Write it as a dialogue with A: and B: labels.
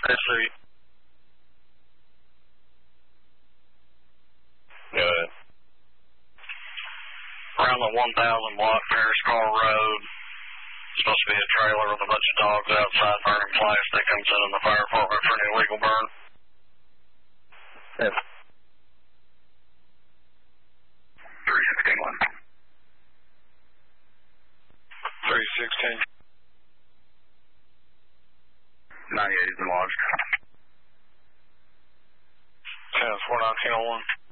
A: Let's see. Good. Around the 1,000 block Ferris Car Road. Supposed to be a trailer with a bunch of dogs outside burning plastic. I'm sending the fire department for an illegal burn.
B: Yes. 316.
A: 316.
B: 98 is enlarged.
A: 10-4-1901.